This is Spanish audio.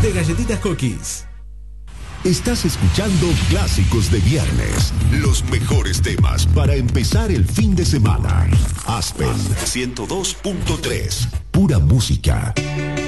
de galletitas Cookies. Estás escuchando Clásicos de Viernes, los mejores temas para empezar el fin de semana. Aspen 102.3, pura música.